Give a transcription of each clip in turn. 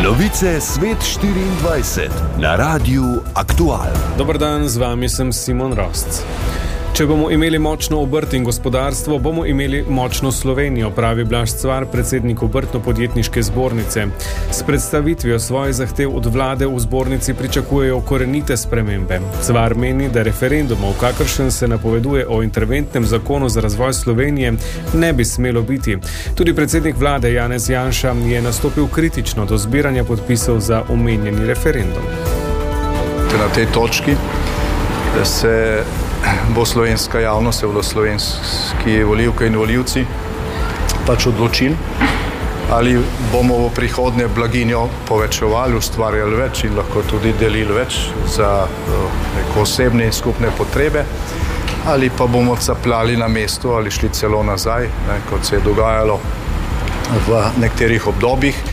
Novice Svet 24 na Radiu Aktual. Dober dan, z vami sem Simon Rosc. Če bomo imeli močno obrt in gospodarstvo, bomo imeli močno Slovenijo, pravi Blaž Cvar, predsednik Obrtno-podjetniške zbornice. S predstavitvijo svojih zahtev od vlade v zbornici pričakujejo korenite spremembe. Cvar meni, da referendumov, kakršen se napoveduje o interventnem zakonu za razvoj Slovenije, ne bi smelo biti. Tudi predsednik vlade Janez Janša je nastopil kritično do zbiranja podpisov za omenjeni referendum. Na tej točki bo slovenska javnost, se bodo slovenski volivke in volivci pač odločili, ali bomo v prihodnje blaginjo povečevali, ustvarjali več in lahko tudi delili več za neko osebne in skupne potrebe, ali pa bomo capljali na mestu ali šli celo nazaj, kot se je dogajalo v nekaterih obdobjih.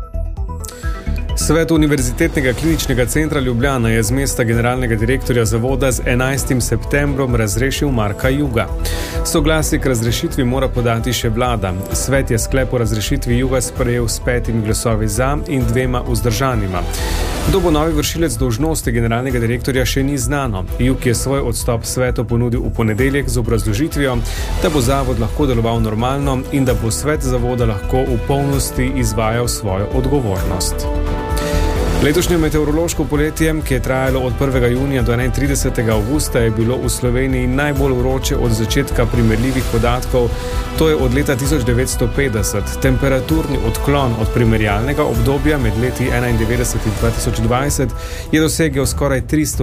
Svet Univerzitetnega kliničnega centra Ljubljana je z mesta generalnega direktorja zavoda z 11. septembrom razrešil Marka Juga. Soglasje k razrešitvi mora podati še vlada. Svet je sklep o razrešitvi Juga sprejel s 5 glasovi za in 2 vzdržanima. Kdo bo novi vršilec dolžnosti generalnega direktorja, še ni znano. Jug je svoj odstop svetu ponudil v ponedeljek z obrazložitvijo, da bo zavod lahko deloval normalno in da bo svet zavoda lahko v polnosti izvajal svojo odgovornost. Letošnje meteorološko poletje, ki je trajalo od 1. junija do 31. avgusta, je bilo v Sloveniji najbolj vroče od začetka primerljivih podatkov, to je od leta 1950. Temperaturni odklon od primerjalnega obdobja med leti 1991 in 2020 je dosegel skoraj 300